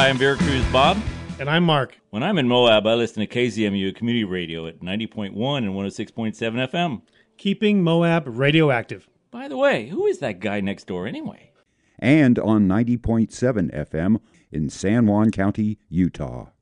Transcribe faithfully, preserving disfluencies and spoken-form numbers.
Hi, I'm Veracruz Bob. And I'm Mark. When I'm in Moab, I listen to K Z M U Community Radio at ninety point one and one oh six point seven F M. Keeping Moab radioactive. By the way, who is that guy next door anyway? And on ninety point seven F M in San Juan County, Utah.